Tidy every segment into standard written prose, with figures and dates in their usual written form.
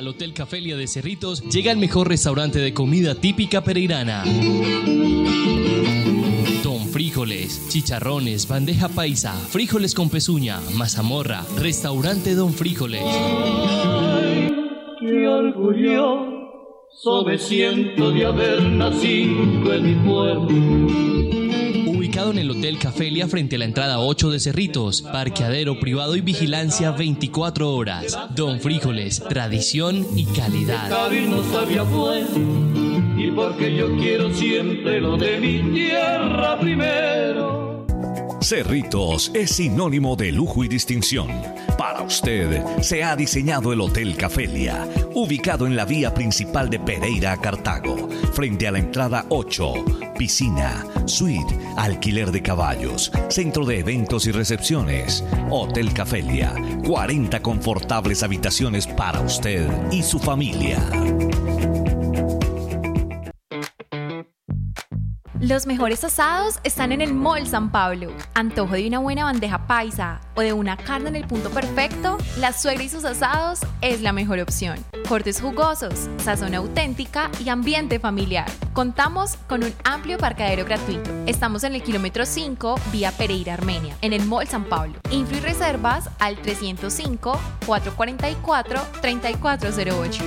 Hotel Cafelia de Cerritos llega el mejor restaurante de comida típica pereirana. Don Frijoles, chicharrones, bandeja paisa, frijoles con pezuña, mazamorra, restaurante Don Frijoles. Ay, qué orgulloso me siento de haber nacido en mi pueblo. Ubicado en el Hotel Cafelia frente a la entrada 8 de Cerritos, parqueadero privado y vigilancia 24 horas. Don Frijoles, tradición y calidad. No sabía bueno, y porque yo quiero siempre lo de mi tierra primero. Cerritos es sinónimo de lujo y distinción. Para usted se ha diseñado el Hotel Cafelia, ubicado en la vía principal de Pereira a Cartago, frente a la entrada 8, piscina, suite, alquiler de caballos, centro de eventos y recepciones. Hotel Cafelia, 40 confortables habitaciones para usted y su familia. Los mejores asados están en el Mall San Pablo. Antojo de una buena bandeja paisa o de una carne en el punto perfecto, La Suegra y sus asados es la mejor opción. Cortes jugosos, sazón auténtica y ambiente familiar. Contamos con un amplio parqueadero gratuito. Estamos en el kilómetro 5, vía Pereira, Armenia, en el Mall San Pablo. Info y reservas al 305-444-3408.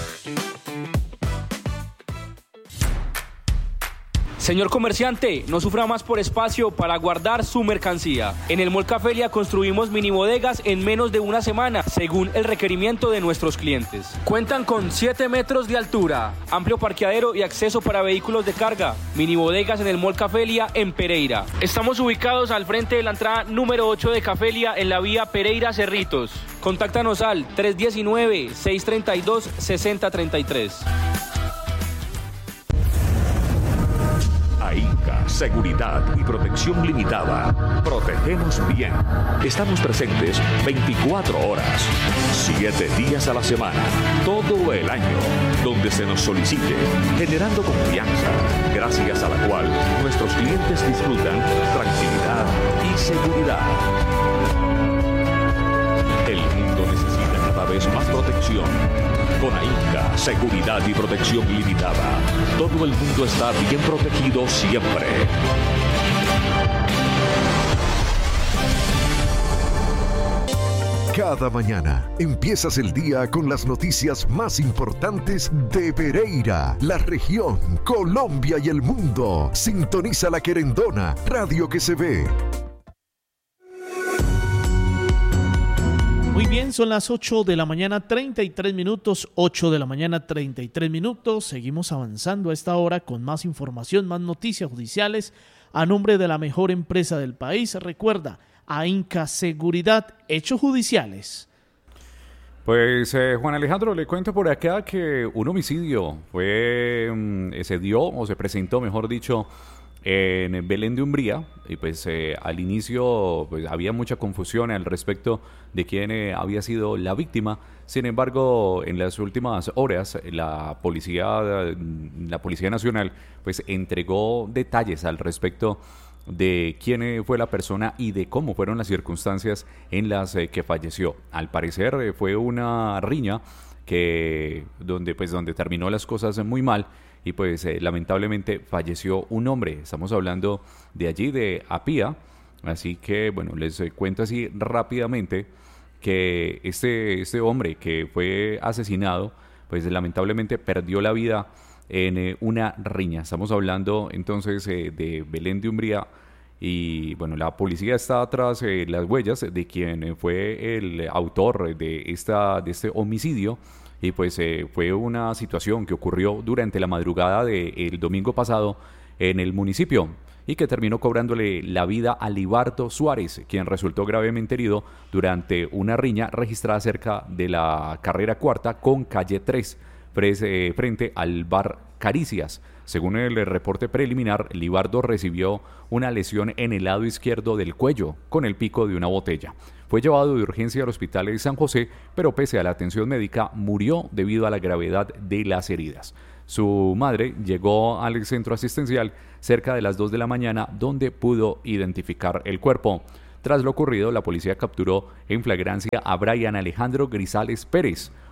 Señor comerciante, no sufra más por espacio para guardar su mercancía. En el Mall Cafelia construimos mini bodegas en menos de una semana, según el requerimiento de nuestros clientes. Cuentan con 7 metros de altura, amplio parqueadero y acceso para vehículos de carga. Mini bodegas en el Mall Cafelia en Pereira. Estamos ubicados al frente de la entrada número 8 de Cafelia en la vía Pereira Cerritos. Contáctanos al 319-632-6033. AINCA, Seguridad y Protección Limitada. Protegemos bien. Estamos presentes 24 horas, 7 días a la semana, todo el año, donde se nos solicite, generando confianza, gracias a la cual nuestros clientes disfrutan tranquilidad y seguridad. El mundo necesita cada vez más protección. Con AINCA, Seguridad y Protección Limitada, todo el mundo está bien protegido siempre. Cada mañana empiezas el día con las noticias más importantes de Pereira, la región, Colombia y el mundo. Sintoniza La Querendona, radio que se ve. Muy bien, son las 8 de la mañana, 33 minutos, 8 de la mañana, 33 minutos. Seguimos avanzando a esta hora con más información, más noticias judiciales a nombre de la mejor empresa del país. Recuerda, AINCA Seguridad, hechos judiciales. Pues Juan Alejandro, le cuento por acá que un homicidio se presentó, mejor dicho, en Belén de Umbría, y pues al inicio pues había mucha confusión al respecto de quién había sido la víctima. Sin embargo, en las últimas horas la Policía Nacional pues entregó detalles al respecto de quién fue la persona y de cómo fueron las circunstancias en las que falleció. Al parecer fue una riña donde terminó las cosas muy mal. Y pues lamentablemente falleció un hombre. Estamos hablando de allí, de Apía. Así que bueno, les cuento así rápidamente que este hombre que fue asesinado, pues lamentablemente perdió la vida en una riña. Estamos hablando entonces de Belén de Umbría. Y bueno, la policía está tras las huellas de quien fue el autor de este homicidio. Y pues fue una situación que ocurrió durante la madrugada del domingo pasado en el municipio y que terminó cobrándole la vida a Libardo Suárez, quien resultó gravemente herido durante una riña registrada cerca de la carrera cuarta con calle 3, frente al bar Caricias. Según el reporte preliminar, Libardo recibió una lesión en el lado izquierdo del cuello con el pico de una botella. Fue llevado de urgencia al hospital de San José, pero pese a la atención médica, murió debido a la gravedad de las heridas. Su madre llegó al centro asistencial cerca de las 2 de la mañana, donde pudo identificar el cuerpo. Tras lo ocurrido, la policía capturó en flagrancia a Brian Alejandro Grisales Pérez,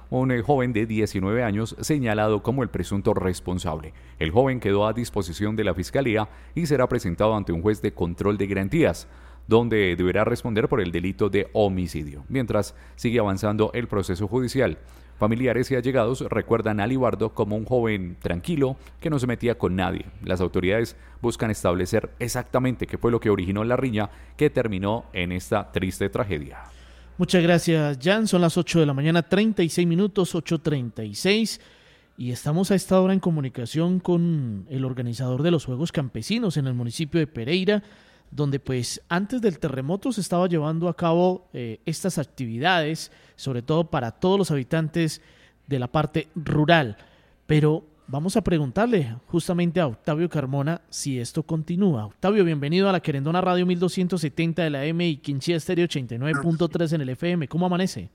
un joven de 19 años señalado como el presunto responsable. El joven quedó a disposición de la Fiscalía y será presentado ante un juez de control de garantías, donde deberá responder por el delito de homicidio, mientras sigue avanzando el proceso judicial. Familiares y allegados recuerdan a Libardo como un joven tranquilo que no se metía con nadie. Las autoridades buscan establecer exactamente qué fue lo que originó la riña que terminó en esta triste tragedia. Muchas gracias, Jan. Son las 8 de la mañana, 36 minutos, 8:36. Y estamos a esta hora en comunicación con el organizador de los Juegos Campesinos en el municipio de Pereira, donde pues antes del terremoto se estaba llevando a cabo estas actividades, sobre todo para todos los habitantes de la parte rural. Pero vamos a preguntarle justamente a Octavio Carmona si esto continúa. Octavio, bienvenido a la Querendona Radio 1270 de la M y Quinchía Estéreo 89.3 en el FM. ¿Cómo amanece?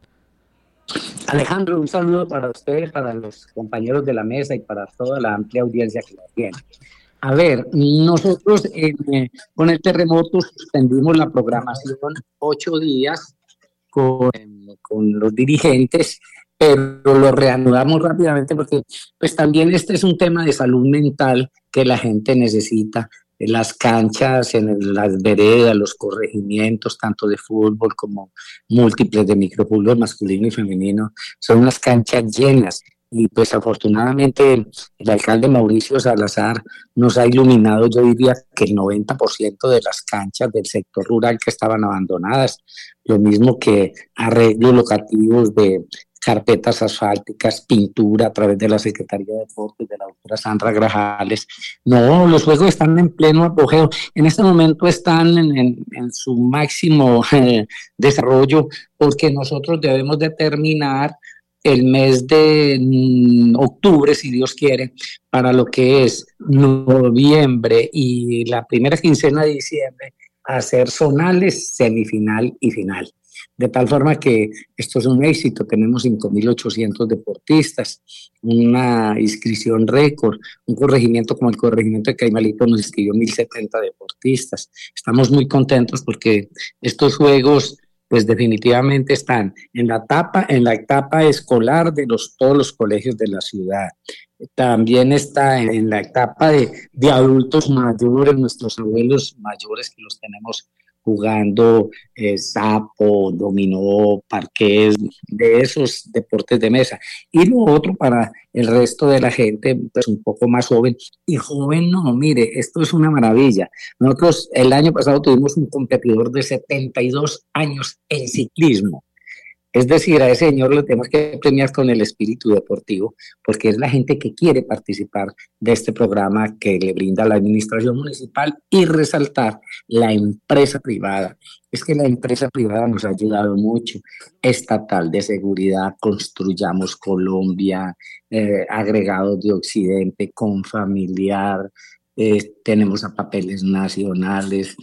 Alejandro, un saludo para usted, para los compañeros de la mesa y para toda la amplia audiencia que la tiene. A ver, nosotros con el terremoto suspendimos la programación 8 días con los dirigentes, pero lo reanudamos rápidamente porque pues también este es un tema de salud mental que la gente necesita. En las canchas, en las veredas, los corregimientos, tanto de fútbol como múltiples de microfútbol masculino y femenino, son unas canchas llenas. Y pues afortunadamente el alcalde Mauricio Salazar nos ha iluminado, yo diría que el 90% de las canchas del sector rural que estaban abandonadas, lo mismo que arreglos locativos de carpetas asfálticas, pintura a través de la Secretaría de Deportes de la doctora Sandra Grajales. No, los juegos están en pleno apogeo. En este momento están en su máximo desarrollo porque nosotros debemos determinar el mes de octubre, si Dios quiere, para lo que es noviembre y la primera quincena de diciembre, hacer zonales, semifinal y final. De tal forma que esto es un éxito, tenemos 5.800 deportistas, una inscripción récord, un corregimiento como el corregimiento de Caimalito nos inscribió 1.070 deportistas. Estamos muy contentos porque estos juegos pues definitivamente están en la etapa escolar de todos los colegios de la ciudad. También está en la etapa de adultos mayores, nuestros abuelos mayores que los tenemos jugando sapo, dominó, parqués, de esos deportes de mesa. Y lo otro para el resto de la gente, pues un poco más joven. Y joven no, mire, esto es una maravilla. Nosotros el año pasado tuvimos un competidor de 72 años en ciclismo. Es decir, a ese señor lo tenemos que premiar con el espíritu deportivo, porque es la gente que quiere participar de este programa que le brinda la administración municipal y resaltar la empresa privada. Es que la empresa privada nos ha ayudado mucho. Estatal de Seguridad, Construyamos Colombia, Agregados de Occidente, Confamiliar, tenemos a Papeles Nacionales,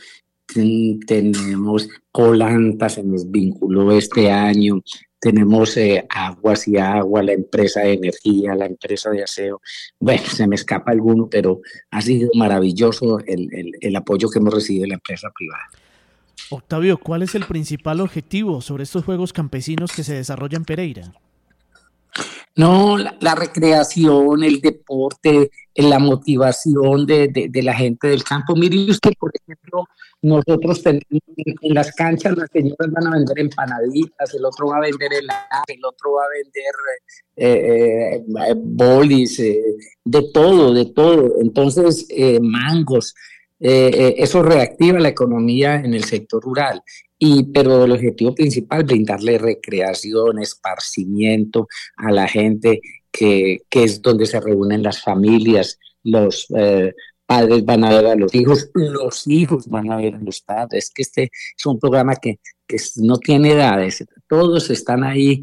tenemos Colanta, se nos vinculó este año, tenemos Aguas y Agua, la empresa de energía, la empresa de aseo. Bueno, se me escapa alguno, pero ha sido maravilloso el apoyo que hemos recibido de la empresa privada. Octavio, ¿cuál es el principal objetivo sobre estos Juegos Campesinos que se desarrollan en Pereira? No, la recreación, el deporte, la motivación de la gente del campo. Mire usted, por ejemplo, nosotros tenemos en las canchas, las señoras van a vender empanaditas, el otro va a vender helado, el otro va a vender bolis, de todo. Entonces, mangos. Eso reactiva la economía en el sector rural. Pero el objetivo principal, brindarle recreación, esparcimiento a la gente, que es donde se reúnen las familias, los padres van a ver a los hijos van a ver a los padres. Que este es un programa que no tiene edades, todos están ahí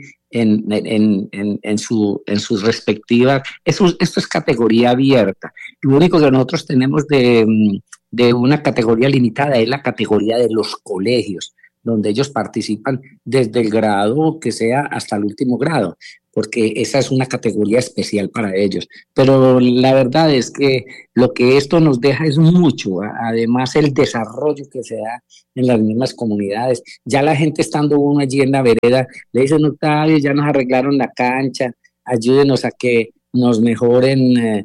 en sus respectivas. Esto es categoría abierta. Lo único que nosotros tenemos de una categoría limitada es la categoría de los colegios, donde ellos participan desde el grado que sea hasta el último grado. porque esa es una categoría especial para ellos. Pero la verdad es que lo que esto nos deja es mucho, además el desarrollo que se da en las mismas comunidades. Ya la gente estando uno allí en la vereda, le dicen, Octavio, ya nos arreglaron la cancha, ayúdenos a que nos mejoren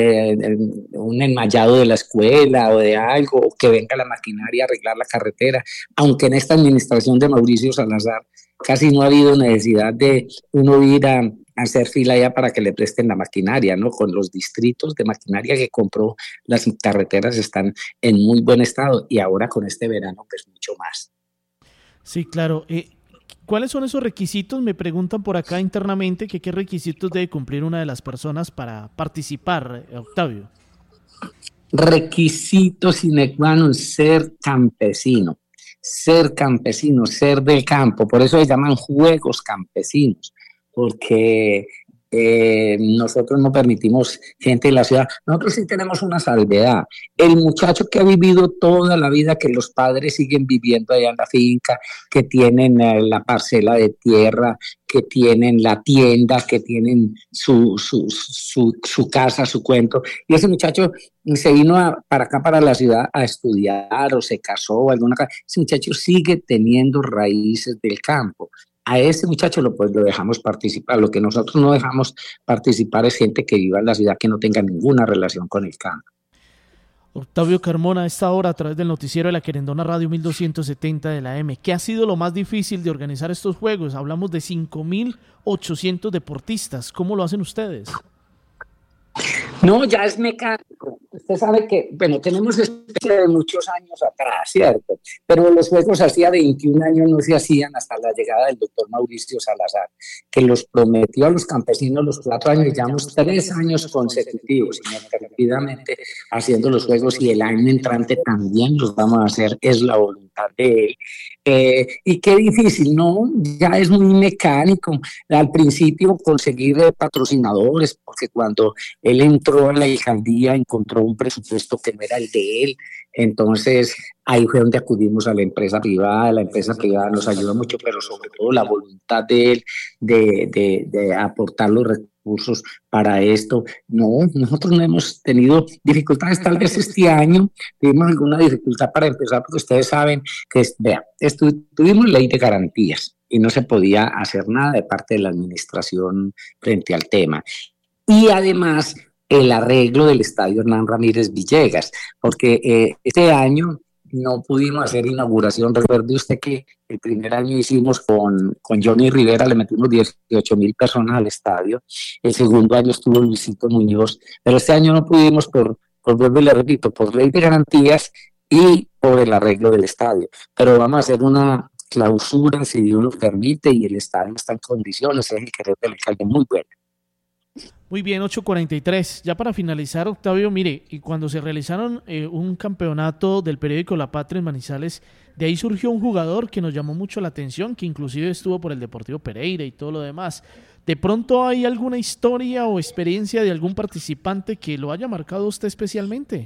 un enmayado de la escuela o de algo, o que venga la maquinaria a arreglar la carretera, aunque en esta administración de Mauricio Salazar casi no ha habido necesidad de uno ir a hacer fila ya para que le presten la maquinaria, ¿no? Con los distritos de maquinaria que compró, las carreteras están en muy buen estado, y ahora con este verano pues mucho más. Sí, claro. ¿Cuáles son esos requisitos? Me preguntan por acá internamente que qué requisitos debe cumplir una de las personas para participar, Octavio. Requisito sine qua non, ser campesino, ser del campo. Por eso se llaman juegos campesinos, porque nosotros no permitimos gente de la ciudad. Nosotros sí tenemos una salvedad. El muchacho que ha vivido toda la vida, que los padres siguen viviendo allá en la finca, que tienen la parcela de tierra, que tienen la tienda, que tienen su casa, su cuento, y ese muchacho se vino para acá, para la ciudad, a estudiar o se casó o alguna cosa, ese muchacho sigue teniendo raíces del campo. A ese muchacho lo dejamos participar. Lo que nosotros no dejamos participar es gente que viva en la ciudad, que no tenga ninguna relación con el campo. Octavio Carmona, a esta hora, a través del noticiero de la Querendona Radio 1270 de la M. ¿Qué ha sido lo más difícil de organizar estos juegos? Hablamos de 5.800 deportistas. ¿Cómo lo hacen ustedes? No, ya es mecánico. Usted sabe que, bueno, tenemos experiencia de muchos años atrás, ¿cierto? Pero los juegos hacía 21 años no se hacían hasta la llegada del doctor Mauricio Salazar, que los prometió a los campesinos los 4 años, y llevamos 3 años consecutivos, ininterrumpidamente haciendo los juegos, y el año entrante también los vamos a hacer, es la voluntad de él. Y qué difícil, ¿no? Ya es muy mecánico. Al principio conseguir patrocinadores, porque cuando él entró a la alcaldía encontró un presupuesto que no era el de él, entonces ahí fue donde acudimos a la empresa privada nos ayudó mucho, pero sobre todo la voluntad de él de aportar los recursos para esto. No, nosotros no hemos tenido dificultades, tal vez este año tuvimos alguna dificultad para empezar, porque ustedes saben que, tuvimos ley de garantías y no se podía hacer nada de parte de la administración frente al tema. Y además el arreglo del estadio Hernán Ramírez Villegas, porque este año no pudimos hacer inauguración. Recuerde usted que el primer año hicimos con Johnny Rivera, le metimos 18,000 personas al estadio. El segundo año estuvo Luisito Muñoz, pero este año no pudimos vuelvo y le repito, por ley de garantías y por el arreglo del estadio. Pero vamos a hacer una clausura, si Dios lo permite, y el estadio está en condiciones, es el querer del alcalde muy bueno. Muy bien, 8:43. Ya para finalizar, Octavio, mire, y cuando se realizaron un campeonato del periódico La Patria en Manizales, de ahí surgió un jugador que nos llamó mucho la atención, que inclusive estuvo por el Deportivo Pereira y todo lo demás. ¿De pronto hay alguna historia o experiencia de algún participante que lo haya marcado usted especialmente?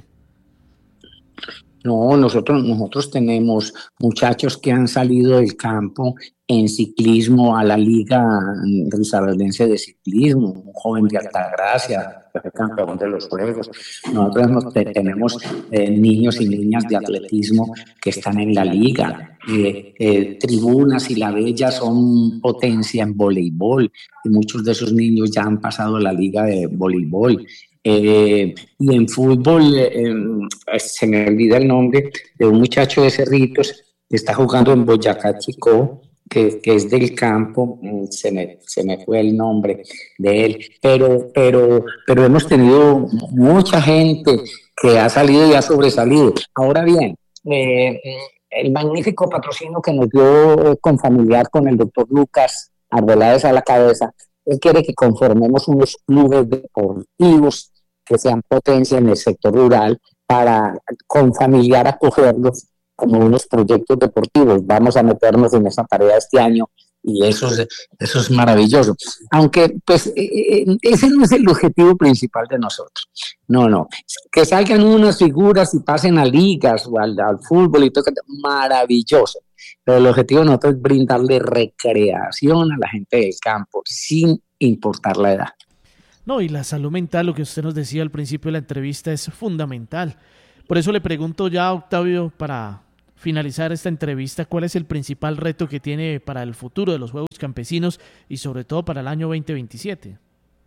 No, nosotros tenemos muchachos que han salido del campo en ciclismo a la Liga Risaraldense de Ciclismo, un joven de Altagracia, campeón de los Juegos. Nosotros tenemos niños y niñas de atletismo que están en la liga. Tribunas y La Bella son potencia en voleibol, y muchos de esos niños ya han pasado a la liga de voleibol. Y en fútbol, se me olvida el nombre de un muchacho de Cerritos que está jugando en Boyacá Chicó, que es del campo, se me fue el nombre de él, pero hemos tenido mucha gente que ha salido y ha sobresalido. Ahora bien, el magnífico patrocinio que nos dio Confamiliar con el doctor Lucas Arbeláez a la cabeza, él quiere que conformemos unos clubes deportivos que sean potencia en el sector rural, para Confamiliar acogerlos como unos proyectos deportivos. Vamos a meternos en esa tarea este año, y eso es maravilloso. Aunque, pues, ese no es el objetivo principal de nosotros. No. Que salgan unas figuras y pasen a ligas o al fútbol y todo, maravilloso. pero el objetivo de nosotros es brindarle recreación a la gente del campo, sin importar la edad. No, y la salud mental, lo que usted nos decía al principio de la entrevista, es fundamental. Por eso le pregunto ya, Octavio, para finalizar esta entrevista, ¿cuál es el principal reto que tiene para el futuro de los Juegos Campesinos y sobre todo para el año 2027?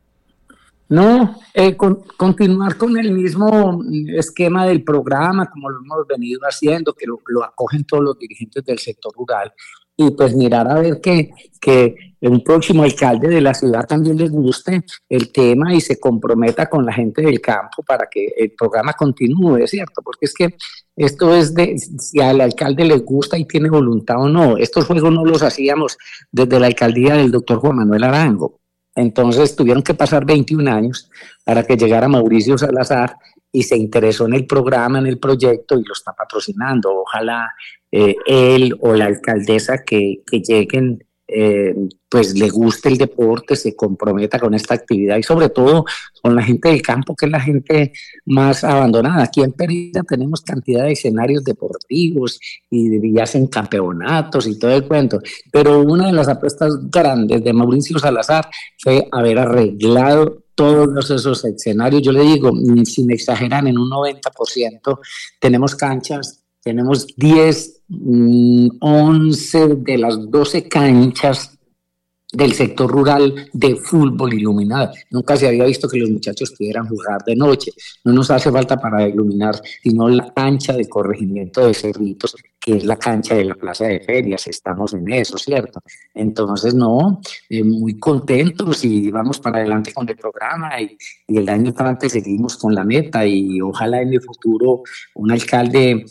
No, continuar con el mismo esquema del programa, como lo hemos venido haciendo, que lo acogen todos los dirigentes del sector rural, y pues mirar a ver que un próximo alcalde de la ciudad también les guste el tema y se comprometa con la gente del campo para que el programa continúe, ¿cierto? Porque es que esto es de si al alcalde le gusta y tiene voluntad o no. Estos juegos no los hacíamos desde la alcaldía del doctor Juan Manuel Arango. Entonces tuvieron que pasar 21 años para que llegara Mauricio Salazar y se interesó en el programa, en el proyecto y lo está patrocinando. Ojalá él o la alcaldesa que lleguen, pues le guste el deporte, se comprometa con esta actividad y sobre todo con la gente del campo, que es la gente más abandonada. Aquí en Pereira tenemos cantidad de escenarios deportivos y hacen campeonatos y todo el cuento, pero una de las apuestas grandes de Mauricio Salazar fue haber arreglado todos esos escenarios. Yo le digo, sin exagerar, en un 90% tenemos canchas, tenemos 10, 11 de las 12 canchas del sector rural de fútbol iluminada. Nunca se había visto que los muchachos pudieran jugar de noche. No nos hace falta para iluminar, sino la cancha de corregimiento de Cerritos, que es la cancha de la Plaza de Ferias. Estamos en eso, ¿cierto? Entonces, muy contentos y vamos para adelante con el programa y el año entrante seguimos con la meta y ojalá en el futuro un alcalde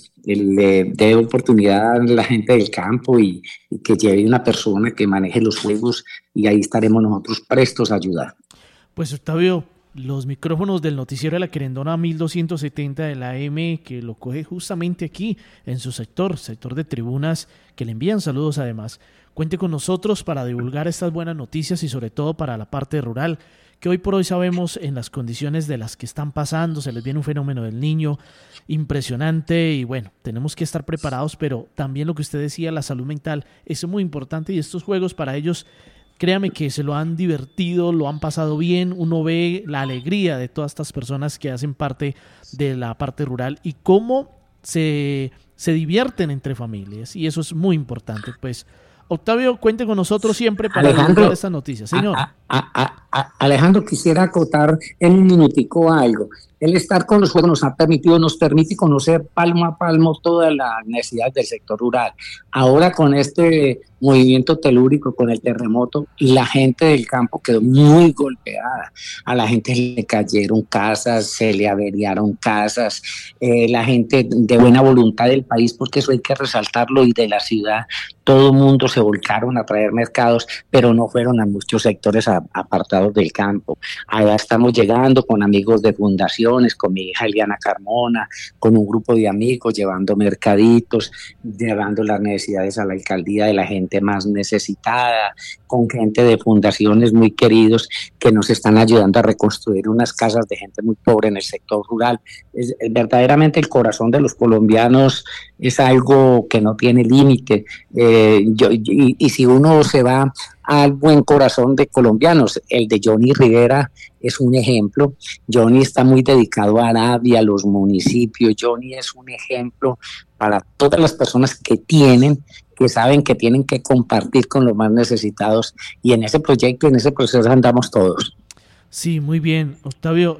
le dé oportunidad a la gente del campo y que lleve una persona que maneje los juegos y ahí estaremos nosotros prestos a ayudar. Pues Octavio, los micrófonos del noticiero de la Querendona 1270 de la AM, que lo coge justamente aquí en su sector de tribunas, que le envían saludos además. Cuente con nosotros para divulgar estas buenas noticias y sobre todo para la parte rural, que hoy por hoy sabemos en las condiciones de las que están pasando, se les viene un fenómeno del Niño impresionante y bueno, tenemos que estar preparados, pero también lo que usted decía, la salud mental es muy importante y estos juegos para ellos, créame que se lo han divertido, lo han pasado bien, uno ve la alegría de todas estas personas que hacen parte de la parte rural y cómo se divierten entre familias y eso es muy importante. Pues Octavio, cuente con nosotros siempre para divulgar estas noticias. Señor. Alejandro, quisiera acotar en un minutico algo. El estar con los juegos nos permite conocer palmo a palmo todas las necesidades del sector rural. Ahora con este movimiento telúrico, con el terremoto, la gente del campo quedó muy golpeada. A la gente le cayeron casas, se le averiaron casas, la gente de buena voluntad del país, porque eso hay que resaltarlo, y de la ciudad, todo el mundo se volcaron a traer mercados, pero no fueron a muchos sectores apartados del campo. Allá estamos llegando con amigos de fundaciones, con mi hija Eliana Carmona, con un grupo de amigos, llevando mercaditos, llevando las necesidades a la alcaldía de la gente más necesitada, con gente de fundaciones muy queridos que nos están ayudando a reconstruir unas casas de gente muy pobre en el sector rural. Verdaderamente el corazón de los colombianos es algo que no tiene límite, y si uno se va al buen corazón de colombianos, el de Johnny Rivera es un ejemplo. Johnny está muy dedicado a Arabia, a los municipios. Johnny es un ejemplo para todas las personas que saben que tienen que compartir con los más necesitados, y en ese proyecto, en ese proceso andamos todos. Sí, muy bien, Octavio,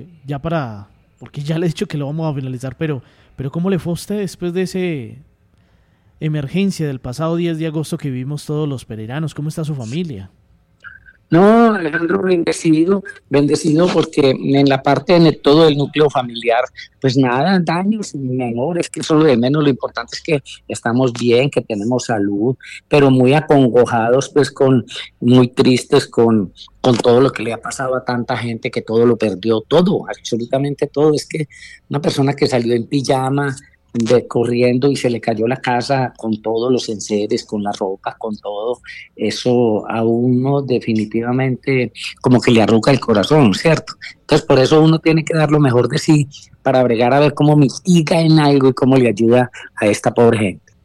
porque ya le he dicho que lo vamos a finalizar, pero ¿cómo le fue a usted después de ese emergencia del pasado 10 de agosto que vivimos todos los pereiranos? ¿Cómo está su familia? No, Alejandro, bendecido porque en la parte de todo el núcleo familiar, pues nada, daños ni menores, que eso es lo de menos. Lo importante es que estamos bien, que tenemos salud, pero muy acongojados, pues muy tristes con todo lo que le ha pasado a tanta gente, que todo lo perdió, todo, absolutamente todo. Es que una persona que salió en pijama, corriendo y se le cayó la casa con todos los enseres, con la ropa, con todo, eso a uno definitivamente como que le arruga el corazón, ¿cierto? Entonces por eso uno tiene que dar lo mejor de sí para bregar a ver cómo mitiga en algo y cómo le ayuda a esta pobre gente.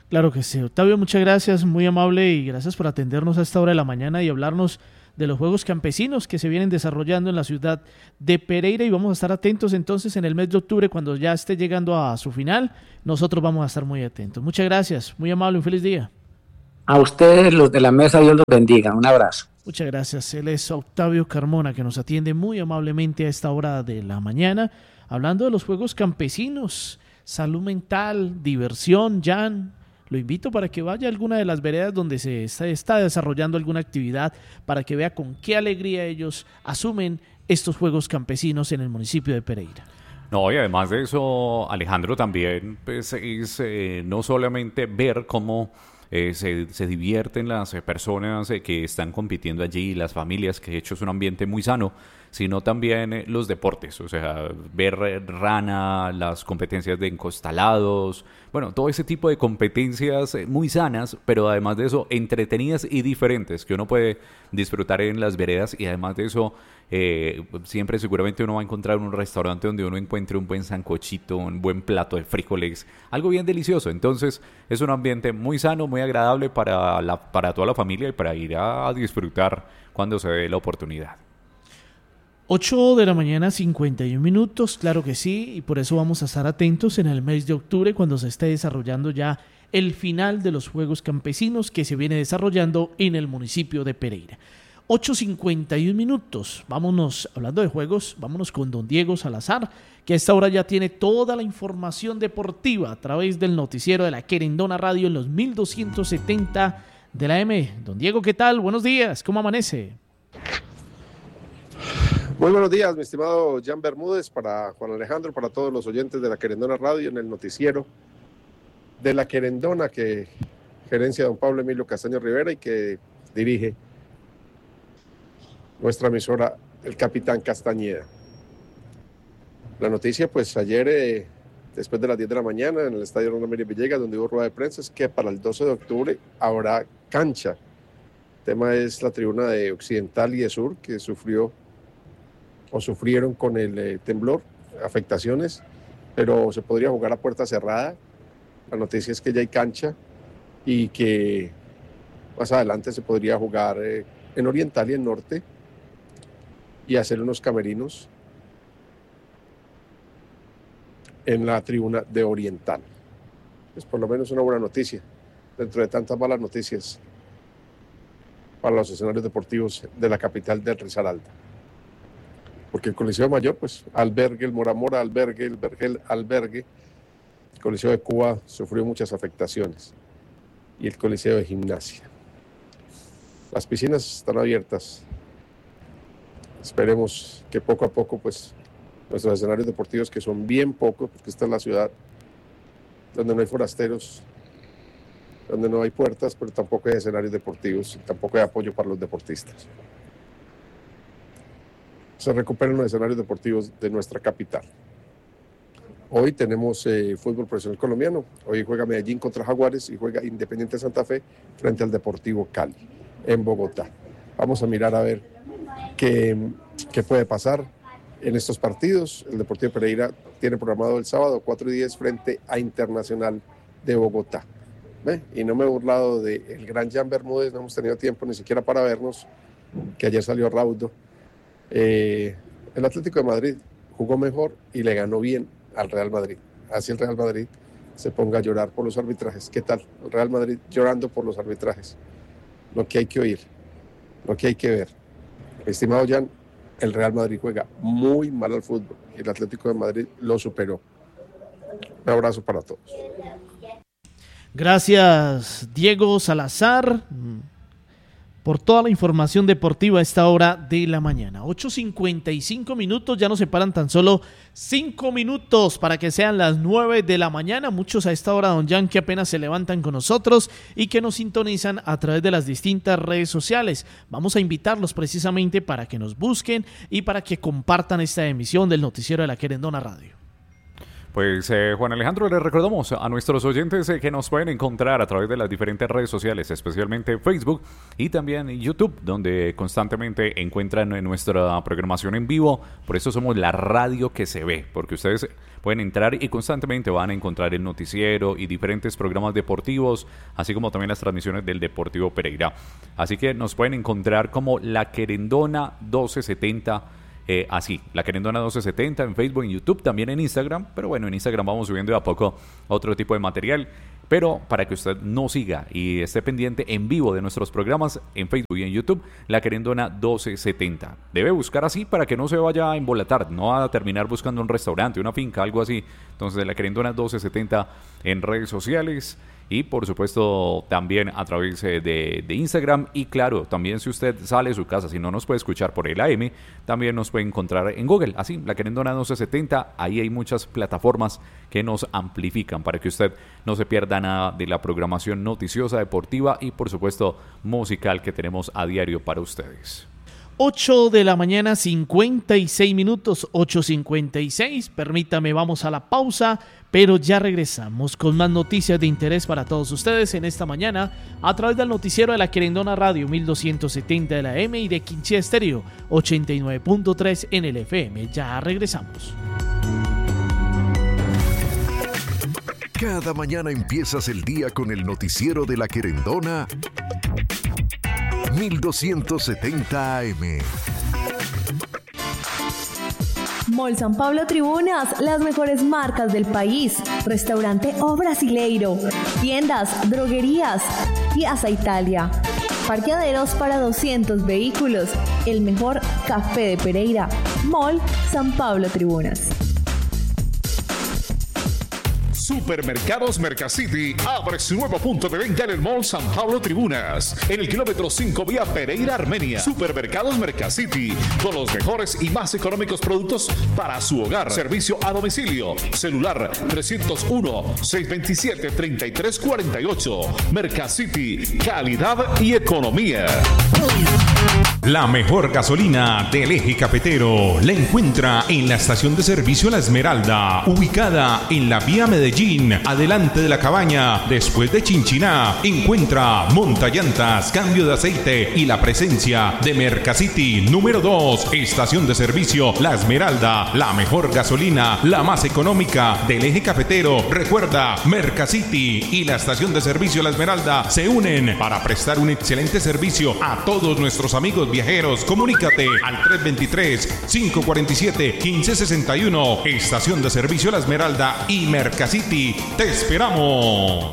Claro que sí. Octavio, muchas gracias, muy amable y gracias por atendernos a esta hora de la mañana y hablarnos de los Juegos Campesinos que se vienen desarrollando en la ciudad de Pereira, y vamos a estar atentos entonces en el mes de octubre cuando ya esté llegando a su final. Nosotros vamos a estar muy atentos. Muchas gracias, muy amable, un feliz día. A ustedes, los de la mesa, Dios los bendiga. Un abrazo. Muchas gracias. Él es Octavio Carmona, que nos atiende muy amablemente a esta hora de la mañana, hablando de los Juegos Campesinos, salud mental, diversión. Jan, lo invito para que vaya a alguna de las veredas donde se está desarrollando alguna actividad, para que vea con qué alegría ellos asumen estos Juegos Campesinos en el municipio de Pereira. No, y además de eso, Alejandro, también pues, es no solamente ver cómo se divierten las personas que están compitiendo allí, las familias, que de hecho es un ambiente muy sano, sino también los deportes, o sea, ver rana, las competencias de encostalados, bueno, todo ese tipo de competencias muy sanas, pero además de eso, entretenidas y diferentes, que uno puede disfrutar en las veredas, y además de eso, siempre seguramente uno va a encontrar un restaurante donde uno encuentre un buen sancochito, un buen plato de frijoles, algo bien delicioso. Entonces es un ambiente muy sano, muy agradable para toda la familia y para ir a disfrutar cuando se dé la oportunidad. 8 de la mañana, 51 minutos, claro que sí, y por eso vamos a estar atentos en el mes de octubre cuando se esté desarrollando ya el final de los Juegos Campesinos que se viene desarrollando en el municipio de Pereira. 8:51 minutos, vámonos, hablando de juegos, vámonos con don Diego Salazar, que a esta hora ya tiene toda la información deportiva a través del noticiero de la Querendona Radio en los 1270 de la M. Don Diego, ¿qué tal? Buenos días, ¿cómo amanece? Muy buenos días, mi estimado Jan Bermúdez, para Juan Alejandro, para todos los oyentes de la Querendona Radio en el noticiero de la Querendona, que gerencia don Pablo Emilio Castaño Rivera y que dirige nuestra emisora, el capitán Castañeda. La noticia, pues ayer, después de las 10 de la mañana, en el estadio Ronald Mérida Villegas, donde hubo rueda de prensa, es que para el 12 de octubre habrá cancha. El tema es la tribuna de Occidental y de Sur, que sufrieron con el temblor, afectaciones, pero se podría jugar a puerta cerrada. La noticia es que ya hay cancha y que más adelante se podría jugar en Oriental y en Norte y hacer unos camerinos en la tribuna de Oriental. Es por lo menos una buena noticia, dentro de tantas malas noticias para los escenarios deportivos de la capital del Risaralda. Porque el Coliseo Mayor, pues, albergue, el Mora Mora albergue, el Vergel albergue, el Coliseo de Cuba sufrió muchas afectaciones y el Coliseo de Gimnasia. Las piscinas están abiertas. Esperemos que poco a poco, pues, nuestros escenarios deportivos, que son bien pocos, porque esta es la ciudad donde no hay forasteros, donde no hay puertas, pero tampoco hay escenarios deportivos, tampoco hay apoyo para los deportistas. Se recuperan los escenarios deportivos de nuestra capital. Hoy tenemos fútbol profesional colombiano. Hoy juega Medellín contra Jaguares y juega Independiente Santa Fe frente al Deportivo Cali en Bogotá. Vamos a mirar a ver qué puede pasar en estos partidos. El Deportivo Pereira tiene programado el sábado 4:10 frente a Internacional de Bogotá. Y no me he burlado del gran Jan Bermúdez, no hemos tenido tiempo ni siquiera para vernos, que ayer salió raudo. El Atlético de Madrid jugó mejor y le ganó bien al Real Madrid. Así el Real Madrid se ponga a llorar por los arbitrajes. ¿Qué tal? El Real Madrid llorando por los arbitrajes. Lo que hay que oír, lo que hay que ver. Estimado Jan, el Real Madrid juega muy mal al fútbol y el Atlético de Madrid lo superó. Un abrazo para todos. Gracias, Diego Salazar, por toda la información deportiva a esta hora de la mañana. 8:55 minutos, ya nos separan tan solo 5 minutos para que sean las 9 de la mañana. Muchos a esta hora, don Jan, que apenas se levantan con nosotros y que nos sintonizan a través de las distintas redes sociales. Vamos a invitarlos precisamente para que nos busquen y para que compartan esta emisión del noticiero de la Querendona Radio. Pues Juan Alejandro, les recordamos a nuestros oyentes que nos pueden encontrar a través de las diferentes redes sociales, especialmente Facebook y también YouTube, donde constantemente encuentran nuestra programación en vivo. Por eso somos la radio que se ve, porque ustedes pueden entrar y constantemente van a encontrar el noticiero y diferentes programas deportivos, así como también las transmisiones del Deportivo Pereira. Así que nos pueden encontrar como La Querendona 1270. Así, La Querendona 1270 en Facebook, en YouTube, también en Instagram. Pero bueno, en Instagram vamos subiendo de a poco otro tipo de material. Pero para que usted nos siga y esté pendiente en vivo de nuestros programas en Facebook y en YouTube, La Querendona 1270. Debe buscar así para que no se vaya a embolatar, no va a terminar buscando un restaurante, una finca, algo así. Entonces, La Querendona 1270 en redes sociales. Y por supuesto también a través de Instagram. Y claro, también si usted sale de su casa, si no nos puede escuchar por el AM, también nos puede encontrar en Google. Así, La Querendona 1270, ahí hay muchas plataformas que nos amplifican para que usted no se pierda nada de la programación noticiosa, deportiva y por supuesto musical que tenemos a diario para ustedes. 8 de la mañana, 56 minutos, 8:56. Permítame, vamos a la pausa, pero ya regresamos con más noticias de interés para todos ustedes en esta mañana a través del noticiero de La Querendona Radio 1270 de la M y de Quinchía Estéreo 89.3 en el FM. Ya regresamos. Cada mañana empiezas el día con el noticiero de La Querendona 1270 AM. Mall San Pablo Tribunas, las mejores marcas del país. Restaurante O Brasileiro, tiendas, droguerías, Piazza Italia. Parqueaderos para 200 vehículos. El mejor café de Pereira. Mall San Pablo Tribunas. Supermercados Mercacity abre su nuevo punto de venta en el Mall San Pablo Tribunas, en el kilómetro 5 vía Pereira, Armenia. Supermercados Mercacity, con los mejores y más económicos productos para su hogar. Servicio a domicilio. Celular 301-627-3348. Mercacity, calidad y economía. La mejor gasolina del eje cafetero la encuentra en la estación de servicio La Esmeralda, ubicada en la vía Medellín, adelante de la cabaña, después de Chinchiná. Encuentra montallantas, cambio de aceite y la presencia de Mercacity número 2, estación de servicio La Esmeralda, la mejor gasolina, la más económica del eje cafetero. Recuerda, Mercacity y la estación de servicio La Esmeralda se unen para prestar un excelente servicio a todos nuestros amigos viajeros. Comunícate al 323-547-1561. Estación de servicio La Esmeralda y Mercacity. ¡Te esperamos!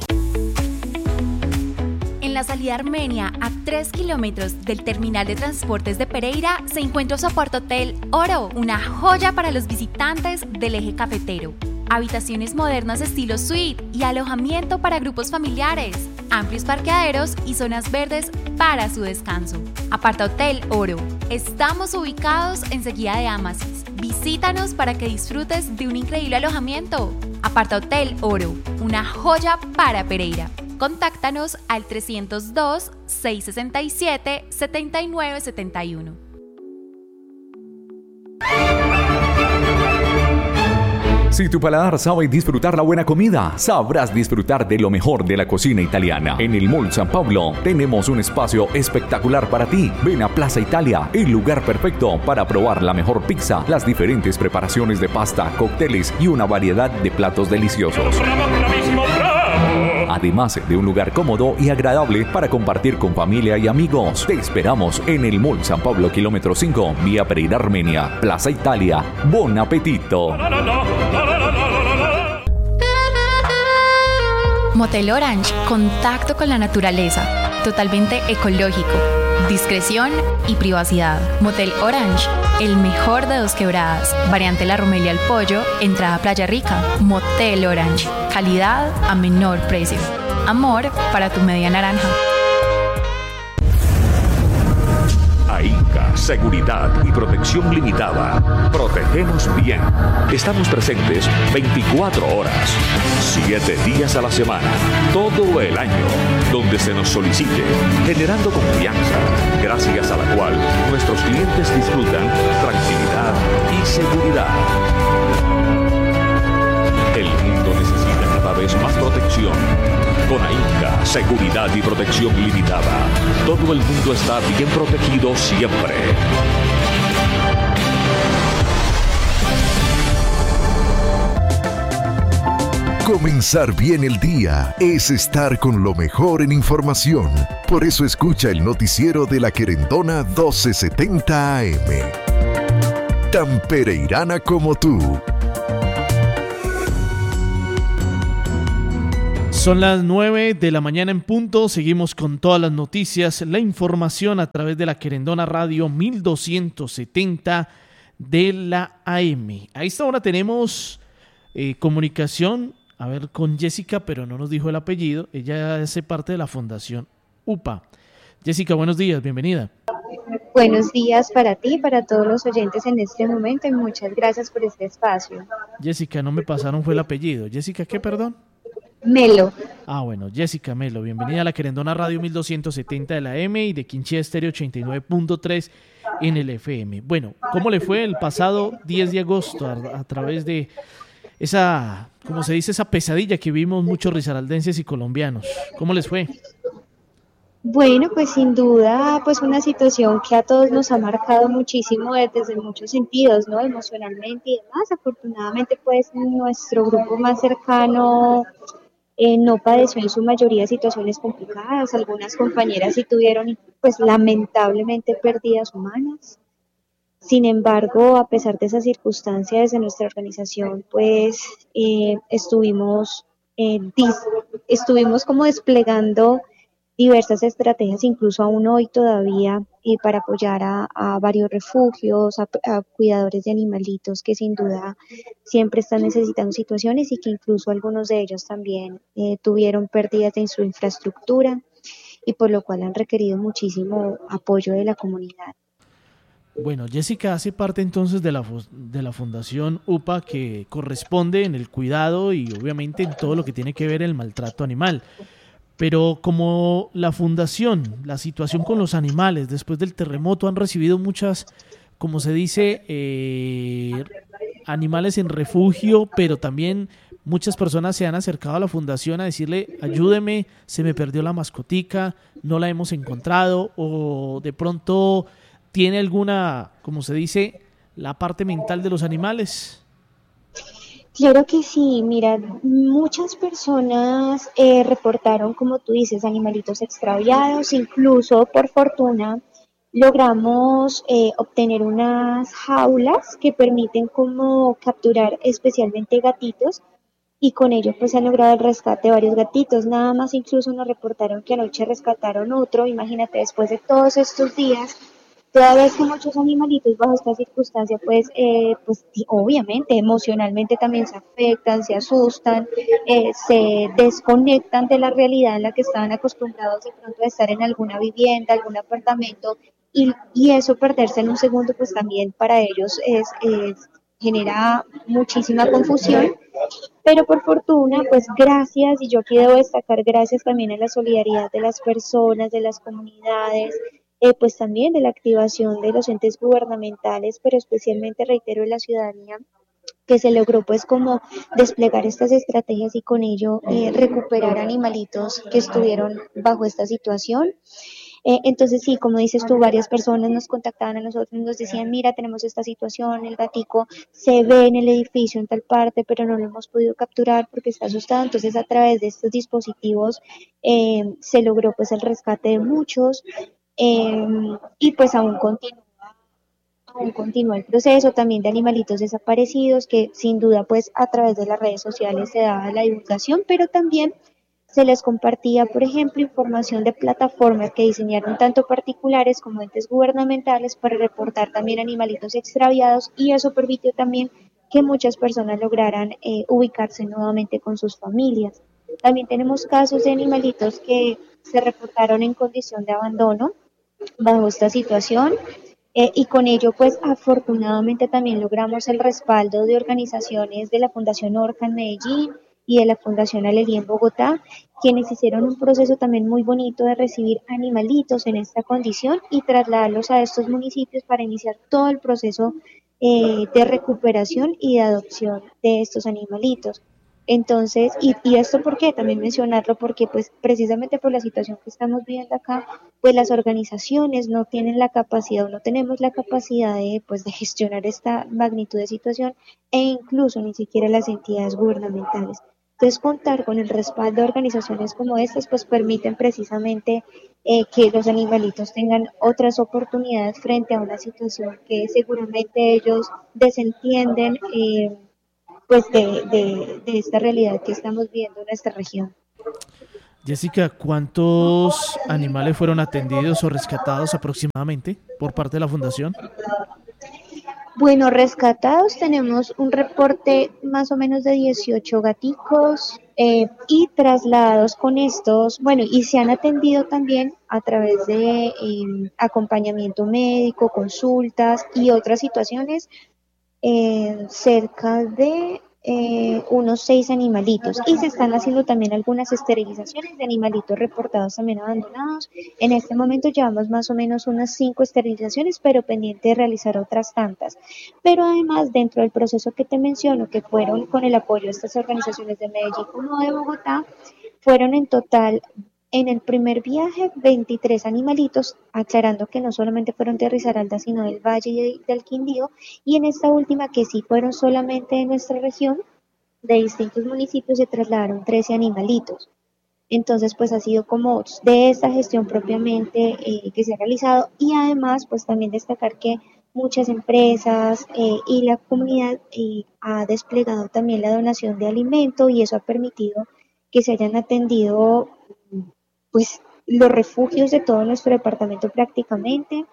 En la salida Armenia, a 3 kilómetros del terminal de transportes de Pereira, se encuentra su apartahotel Oro, una joya para los visitantes del eje cafetero. Habitaciones modernas estilo suite y alojamiento para grupos familiares, amplios parqueaderos y zonas verdes para su descanso. Apartahotel Oro. Estamos ubicados enseguida de Amasis. Visítanos para que disfrutes de un increíble alojamiento. Apartahotel Oro, una joya para Pereira. Contáctanos al 302-667-7971. Si tu paladar sabe disfrutar la buena comida, sabrás disfrutar de lo mejor de la cocina italiana. En el Mall San Pablo tenemos un espacio espectacular para ti. Ven a Plaza Italia, el lugar perfecto para probar la mejor pizza, las diferentes preparaciones de pasta, cócteles y una variedad de platos deliciosos. Además de un lugar cómodo y agradable para compartir con familia y amigos. Te esperamos en el Mall San Pablo, kilómetro 5, vía Pereira, Armenia. Plaza Italia. ¡Bon apetito! Motel Orange, contacto con la naturaleza, totalmente ecológico, discreción y privacidad. Motel Orange, el mejor de Dos Quebradas, variante La Romelia al Pollo, entrada Playa Rica. Motel Orange, calidad a menor precio. Amor para tu media naranja. AINCA, seguridad y protección limitada. Protegemos bien. Estamos presentes 24 horas, 7 días a la semana, todo el año, donde se nos solicite, generando confianza, gracias a la cual nuestros clientes disfrutan tranquilidad y seguridad. vez más protección. Con AINCA, seguridad y protección ilimitada. Todo el mundo está bien protegido siempre. Comenzar bien el día es estar con lo mejor en información. Por eso escucha el noticiero de La Querendona 1270 AM. Tan pereirana como tú. Son las 9 de la mañana en punto. Seguimos con todas las noticias, la información a través de La Querendona Radio 1270 de la AM. A esta hora tenemos comunicación con Jessica, pero no nos dijo el apellido. Ella hace parte de la Fundación UPA. Jessica, buenos días, bienvenida. Buenos días para ti, para todos los oyentes en este momento, y muchas gracias por este espacio. Jessica, no me pasaron fue el apellido. ¿Jessica qué, perdón? Melo. Bueno, Jessica Melo, bienvenida a La Querendona Radio 1270 de la M y de Quinchía Estéreo 89.3 en el FM. Bueno, ¿cómo le fue el pasado 10 de agosto a través de esa, como se dice, esa pesadilla que vimos muchos risaraldenses y colombianos? ¿Cómo les fue? Bueno, pues sin duda, pues una situación que a todos nos ha marcado muchísimo desde muchos sentidos, ¿no? Emocionalmente y demás. Afortunadamente, pues nuestro grupo más cercano no padeció en su mayoría situaciones complicadas. Algunas compañeras sí tuvieron, pues lamentablemente, pérdidas humanas. Sin embargo, a pesar de esas circunstancias, desde nuestra organización, pues estuvimos como desplegando diversas estrategias, incluso aún hoy todavía, para apoyar a varios refugios, a cuidadores de animalitos que sin duda siempre están necesitando situaciones y que incluso algunos de ellos también tuvieron pérdidas en su infraestructura y por lo cual han requerido muchísimo apoyo de la comunidad. Bueno, Jessica hace parte entonces de la Fundación UPA, que corresponde en el cuidado y obviamente en todo lo que tiene que ver el maltrato animal. Pero como la fundación, la situación con los animales después del terremoto, han recibido muchas, como se dice, animales en refugio, pero también muchas personas se han acercado a la fundación a decirle: ayúdeme, se me perdió la mascotica, no la hemos encontrado, o de pronto tiene alguna, como se dice, la parte mental de los animales. Claro que sí, mira, muchas personas reportaron, como tú dices, animalitos extraviados. Incluso por fortuna logramos obtener unas jaulas que permiten como capturar especialmente gatitos, y con ello pues se ha logrado el rescate de varios gatitos. Nada más incluso nos reportaron que anoche rescataron otro. Imagínate, después de todos estos días, toda vez que muchos animalitos bajo esta circunstancia, pues obviamente emocionalmente también se afectan, se asustan, se desconectan de la realidad en la que estaban acostumbrados de pronto a estar en alguna vivienda, algún apartamento, y eso perderse en un segundo, pues también para ellos genera muchísima confusión. Pero por fortuna, pues gracias, y yo quiero destacar gracias también a la solidaridad de las personas, de las comunidades, pues también de la activación de los entes gubernamentales, pero especialmente, reitero, de la ciudadanía, que se logró pues como desplegar estas estrategias y con ello recuperar animalitos que estuvieron bajo esta situación. Entonces sí, como dices tú, varias personas nos contactaban a nosotros y nos decían: mira, tenemos esta situación, el gatico se ve en el edificio en tal parte, pero no lo hemos podido capturar porque está asustado. Entonces, a través de estos dispositivos se logró pues el rescate de muchos. Y pues aún continúa el proceso también de animalitos desaparecidos, que sin duda pues a través de las redes sociales se daba la divulgación, pero también se les compartía, por ejemplo, información de plataformas que diseñaron tanto particulares como entes gubernamentales para reportar también animalitos extraviados, y eso permitió también que muchas personas lograran ubicarse nuevamente con sus familias. También tenemos casos de animalitos que se reportaron en condición de abandono bajo esta situación, y con ello pues afortunadamente también logramos el respaldo de organizaciones de la Fundación Orca en Medellín y de la Fundación Alelí en Bogotá, quienes hicieron un proceso también muy bonito de recibir animalitos en esta condición y trasladarlos a estos municipios para iniciar todo el proceso de recuperación y de adopción de estos animalitos. Entonces, y esto por qué, también mencionarlo, porque pues precisamente por la situación que estamos viviendo acá, pues las organizaciones no tienen la capacidad o no tenemos la capacidad de gestionar esta magnitud de situación e incluso ni siquiera las entidades gubernamentales. Entonces, contar con el respaldo de organizaciones como estas, pues permiten precisamente que los animalitos tengan otras oportunidades frente a una situación que seguramente ellos desentienden pues de esta realidad que estamos viendo en nuestra región. Jessica, ¿cuántos animales fueron atendidos o rescatados aproximadamente por parte de la Fundación? Bueno, rescatados tenemos un reporte más o menos de 18 gaticos y trasladados con estos, bueno, y se han atendido también a través de acompañamiento médico, consultas y otras situaciones, cerca de unos 6 animalitos, y se están haciendo también algunas esterilizaciones de animalitos reportados también abandonados. En este momento llevamos más o menos unas 5 esterilizaciones, pero pendiente de realizar otras tantas. Pero además, dentro del proceso que te menciono, que fueron con el apoyo de estas organizaciones de Medellín como de Bogotá, fueron en total en el primer viaje 23 animalitos, aclarando que no solamente fueron de Risaralda, sino del Valle y del Quindío, y en esta última, que sí fueron solamente de nuestra región, de distintos municipios, se trasladaron 13 animalitos. Entonces, pues ha sido como de esta gestión propiamente que se ha realizado, y además, pues también destacar que muchas empresas y la comunidad ha desplegado también la donación de alimento, y eso ha permitido que se hayan atendido pues los refugios de todo nuestro departamento prácticamente,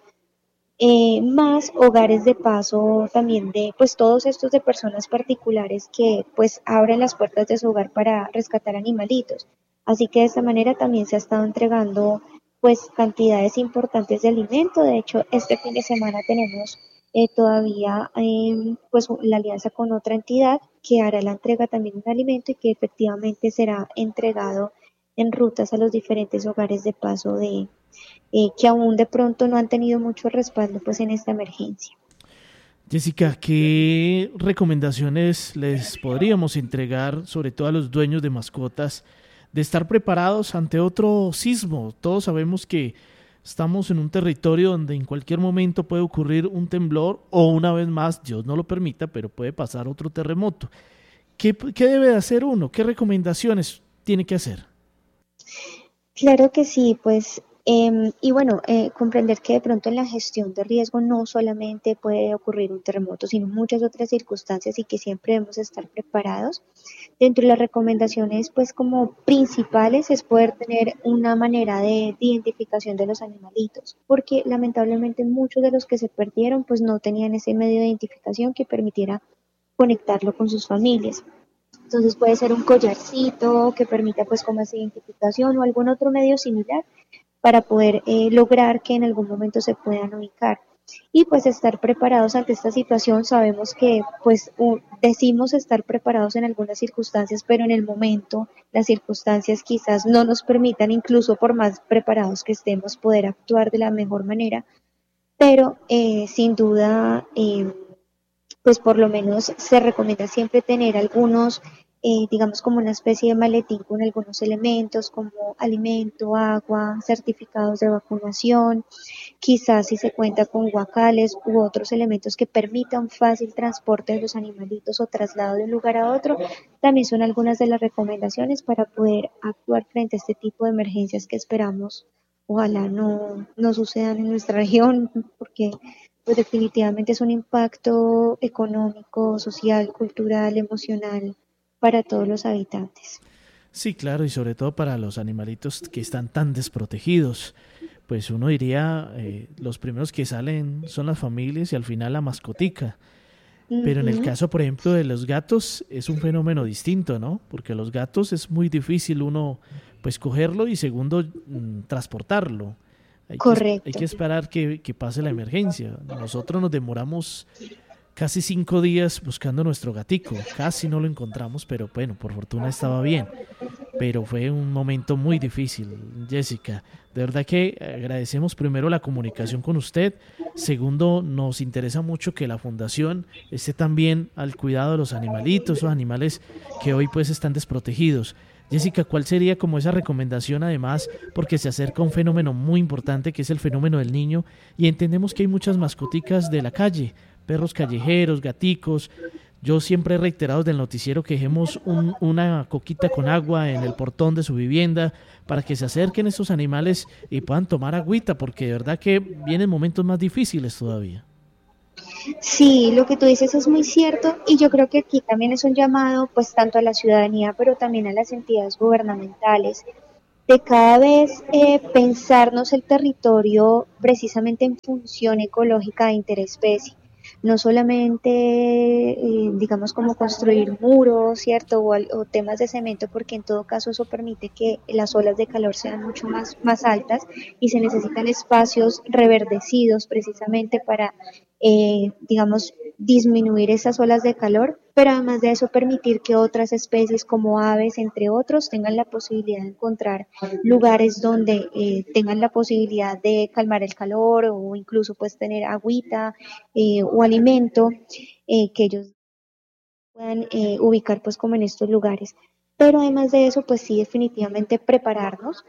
más hogares de paso también de pues todos estos de personas particulares que pues abren las puertas de su hogar para rescatar animalitos. Así que de esta manera también se ha estado entregando pues cantidades importantes de alimento. De hecho, este fin de semana tenemos todavía pues la alianza con otra entidad que hará la entrega también de alimento, y que efectivamente será entregado en rutas a los diferentes hogares de paso que aún de pronto no han tenido mucho respaldo pues en esta emergencia. Jessica, ¿qué recomendaciones les podríamos entregar, sobre todo a los dueños de mascotas, de estar preparados ante otro sismo? Todos sabemos que estamos en un territorio donde en cualquier momento puede ocurrir un temblor, o una vez más, Dios no lo permita, pero puede pasar otro terremoto. ¿Qué debe hacer uno? ¿Qué recomendaciones tiene que hacer? Claro que sí, pues, y bueno, comprender que de pronto en la gestión de riesgo no solamente puede ocurrir un terremoto, sino muchas otras circunstancias, y que siempre debemos estar preparados. Dentro de las recomendaciones, pues como principales, es poder tener una manera de identificación de los animalitos, porque lamentablemente muchos de los que se perdieron pues no tenían ese medio de identificación que permitiera conectarlo con sus familias. Entonces puede ser un collarcito que permita pues como esa identificación, o algún otro medio similar para poder lograr que en algún momento se puedan ubicar. Y pues estar preparados ante esta situación. Sabemos que pues decimos estar preparados en algunas circunstancias, pero en el momento las circunstancias quizás no nos permitan, incluso por más preparados que estemos, poder actuar de la mejor manera. Pero sin duda pues por lo menos se recomienda siempre tener algunos, digamos como una especie de maletín con algunos elementos como alimento, agua, certificados de vacunación, quizás si se cuenta con guacales u otros elementos que permitan fácil transporte de los animalitos o traslado de un lugar a otro. También son algunas de las recomendaciones para poder actuar frente a este tipo de emergencias que esperamos ojalá no sucedan en nuestra región, porque pues definitivamente es un impacto económico, social, cultural, emocional para todos los habitantes. Sí, claro, y sobre todo para los animalitos que están tan desprotegidos. Pues uno diría, los primeros que salen son las familias y al final la mascotica. Pero en el caso, por ejemplo, de los gatos es un fenómeno distinto, ¿no? Porque los gatos es muy difícil uno, pues, cogerlo y segundo, transportarlo. Correcto. Hay que esperar que pase la emergencia. Nosotros nos demoramos casi 5 días buscando nuestro gatico. Casi no lo encontramos, pero bueno, por fortuna estaba bien. pero fue un momento muy difícil, Jessica. De verdad que agradecemos primero la comunicación con usted. Segundo, nos interesa mucho que la fundación esté también al cuidado de los animalitos, esos animales que hoy pues están desprotegidos. Jessica, ¿cuál sería como esa recomendación además? Porque se acerca un fenómeno muy importante que es el fenómeno del niño y entendemos que hay muchas mascoticas de la calle, perros callejeros, gaticos. Yo siempre he reiterado del noticiero que dejemos una coquita con agua en el portón de su vivienda para que se acerquen esos animales y puedan tomar agüita, porque de verdad que vienen momentos más difíciles todavía. Sí, lo que tú dices es muy cierto y yo creo que aquí también es un llamado pues tanto a la ciudadanía pero también a las entidades gubernamentales de cada vez pensarnos el territorio precisamente en función ecológica de interespecie. No solamente, digamos, como construir muros, ¿cierto? O temas de cemento, porque en todo caso eso permite que las olas de calor sean mucho más altas y se necesitan espacios reverdecidos precisamente para, digamos, disminuir esas olas de calor, pero además de eso permitir que otras especies como aves, entre otros, tengan la posibilidad de encontrar lugares donde tengan la posibilidad de calmar el calor o incluso pues tener agüita o alimento que ellos puedan ubicar pues como en estos lugares. Pero además de eso pues sí definitivamente prepararnos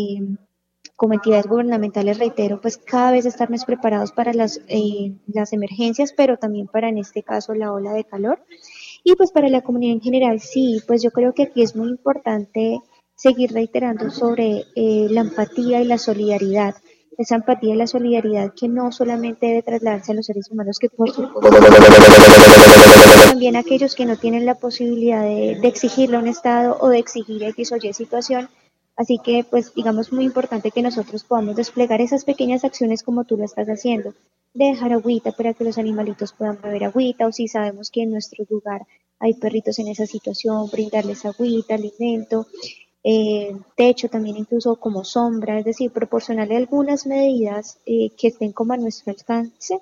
como entidades gubernamentales, reitero, pues cada vez estar más preparados para las emergencias, pero también para en este caso la ola de calor. Y pues para la comunidad en general, sí, pues yo creo que aquí es muy importante seguir reiterando sobre la empatía y la solidaridad. Esa empatía y la solidaridad que no solamente debe trasladarse a los seres humanos, que por supuesto también a aquellos que no tienen la posibilidad de exigirle a un Estado o de exigir X o Y situación. Así que, pues, digamos, muy importante que nosotros podamos desplegar esas pequeñas acciones como tú lo estás haciendo, de dejar agüita para que los animalitos puedan beber agüita, o si sabemos que en nuestro lugar hay perritos en esa situación, brindarles agüita, alimento, techo también incluso como sombra, es decir, proporcionarle algunas medidas que estén como a nuestro alcance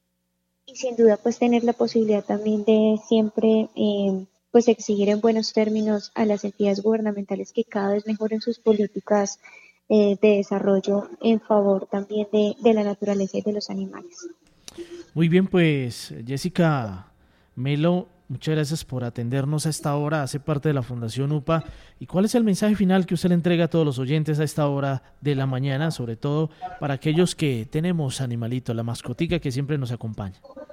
y sin duda pues tener la posibilidad también de siempre pues exigir en buenos términos a las entidades gubernamentales que cada vez mejoren sus políticas de desarrollo en favor también de la naturaleza y de los animales. Muy bien, pues Jessica Melo, muchas gracias por atendernos a esta hora, hace parte de la Fundación UPA. ¿Y cuál es el mensaje final que usted le entrega a todos los oyentes a esta hora de la mañana, sobre todo para aquellos que tenemos animalitos, la mascotica que siempre nos acompaña?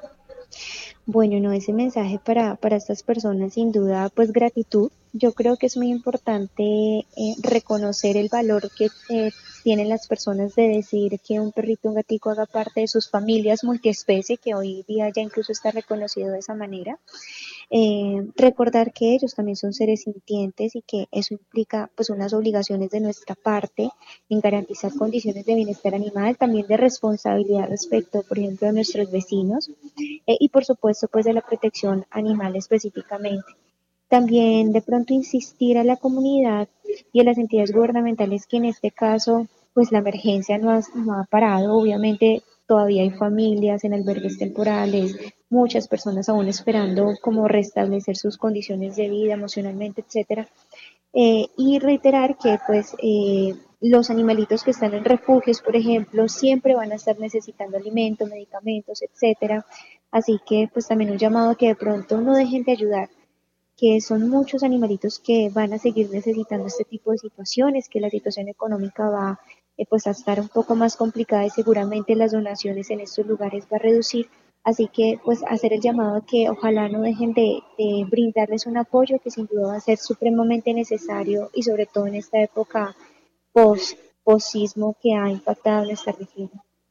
Bueno, no, ese mensaje para estas personas, sin duda, pues gratitud. Yo creo que es muy importante reconocer el valor que tienen las personas de decir que un perrito, un gatico haga parte de sus familias multiespecie, que hoy día ya incluso está reconocido de esa manera. Recordar que ellos también son seres sintientes y que eso implica pues unas obligaciones de nuestra parte en garantizar condiciones de bienestar animal, también de responsabilidad respecto, por ejemplo, de nuestros vecinos y por supuesto pues de la protección animal específicamente. También de pronto insistir a la comunidad y a las entidades gubernamentales que en este caso pues la emergencia no ha parado, obviamente todavía hay familias en albergues temporales, muchas personas aún esperando como restablecer sus condiciones de vida emocionalmente, etcétera. Y reiterar que pues los animalitos que están en refugios, por ejemplo, siempre van a estar necesitando alimentos, medicamentos, etcétera. Así que pues también un llamado a que de pronto no dejen de ayudar, que son muchos animalitos que van a seguir necesitando este tipo de situaciones, que la situación económica va pues a estar un poco más complicada y seguramente las donaciones en estos lugares va a reducir. Así que pues hacer el llamado a que ojalá no dejen de brindarles un apoyo que sin duda va a ser supremamente necesario y sobre todo en esta época post-sismo que ha impactado nuestra región.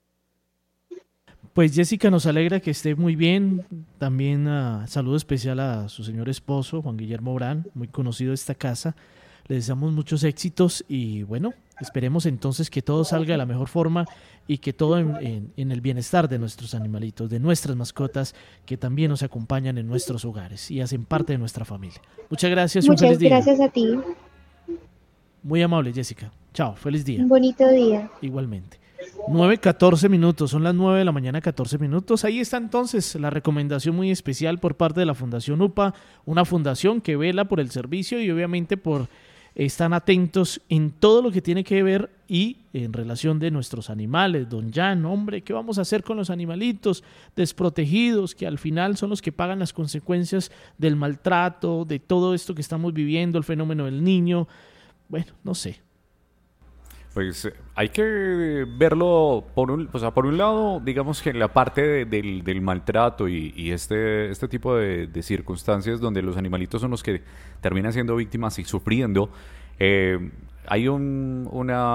Pues Jessica, nos alegra que esté muy bien. También saludo especial a su señor esposo, Juan Guillermo Brán, muy conocido de esta casa. Le deseamos muchos éxitos y bueno, esperemos entonces que todo salga de la mejor forma y que todo en el bienestar de nuestros animalitos, de nuestras mascotas, que también nos acompañan en nuestros hogares y hacen parte de nuestra familia. Muchas gracias y un feliz día. Muchas gracias a ti. Muy amable, Jessica. Chao, feliz día. Un bonito día. Igualmente. 9:14 minutos, son las 9 de la mañana, 14 minutos. Ahí está entonces la recomendación muy especial por parte de la Fundación UPA, una fundación que vela por el servicio y obviamente por están atentos en todo lo que tiene que ver y en relación de nuestros animales. Don Jan, hombre, ¿qué vamos a hacer con los animalitos desprotegidos que al final son los que pagan las consecuencias del maltrato, de todo esto que estamos viviendo, el fenómeno del niño? Bueno, no sé. Pues hay que verlo por un lado, digamos que en la parte del maltrato y este tipo de circunstancias donde los animalitos son los que terminan siendo víctimas y sufriendo, hay un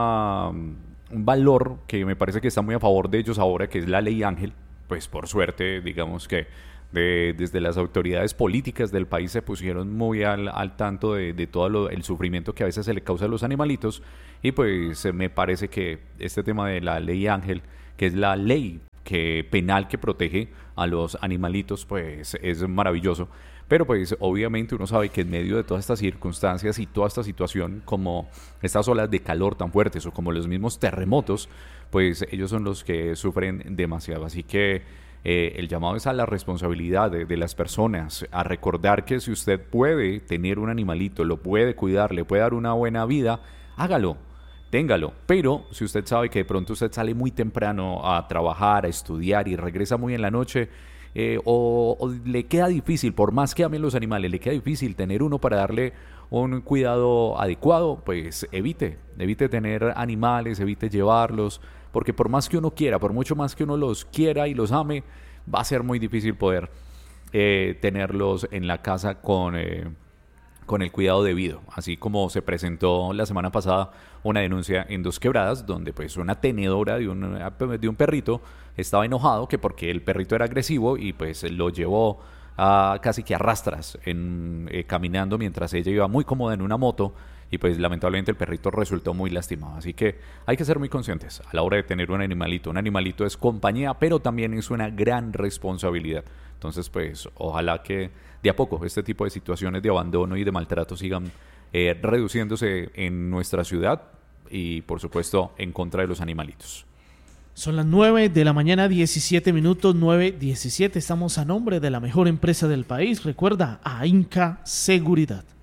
valor que me parece que está muy a favor de ellos ahora, que es la ley Ángel. Pues por suerte, digamos que desde las autoridades políticas del país se pusieron muy al tanto de todo el sufrimiento que a veces se le causa a los animalitos, y pues me parece que este tema de la ley Ángel, que es la ley penal que protege a los animalitos, pues es maravilloso. Pero pues obviamente uno sabe que en medio de todas estas circunstancias y toda esta situación, como estas olas de calor tan fuertes o como los mismos terremotos, pues ellos son los que sufren demasiado. Así que el llamado es a la responsabilidad de las personas, a recordar que si usted puede tener un animalito, lo puede cuidar, le puede dar una buena vida, hágalo, téngalo. Pero si usted sabe que de pronto usted sale muy temprano a trabajar, a estudiar y regresa muy en la noche, o le queda difícil, por más que ame los animales, le queda difícil tener uno para darle un cuidado adecuado, pues evite tener animales, evite llevarlos, porque por más que uno quiera, por mucho más que uno los quiera y los ame, va a ser muy difícil poder tenerlos en la casa con el cuidado debido. Así como se presentó la semana pasada una denuncia en Dos Quebradas, donde pues una tenedora de un perrito estaba enojado que porque el perrito era agresivo y pues lo llevó casi que a rastras caminando mientras ella iba muy cómoda en una moto, y pues lamentablemente el perrito resultó muy lastimado. Así que hay que ser muy conscientes a la hora de tener un animalito. Un animalito es compañía, pero también es una gran responsabilidad. Entonces pues ojalá que de a poco este tipo de situaciones de abandono y de maltrato sigan reduciéndose en nuestra ciudad, y por supuesto en contra de los animalitos. Son las 9 de la mañana, 17 minutos, 9:17. Estamos a nombre de la mejor empresa del país. Recuerda, AINCA Seguridad.